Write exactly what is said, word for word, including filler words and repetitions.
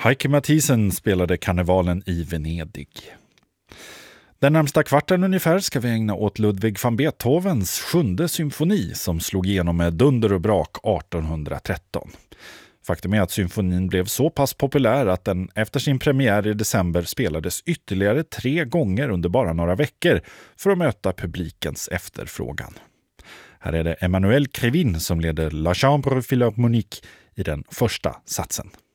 Heike Mathisen spelade Karnevalen i Venedig. Den närmsta kvarten ungefär ska vi ägna åt Ludwig van Beethovens sjunde symfoni som slog igenom med dunder och brak artonhundratretton. Faktum är att symfonin blev så pass populär att den efter sin premiär i december spelades ytterligare tre gånger under bara några veckor för att möta publikens efterfrågan. Här är det Emmanuel Krivin som leder La Chambre Philharmonique i den första satsen.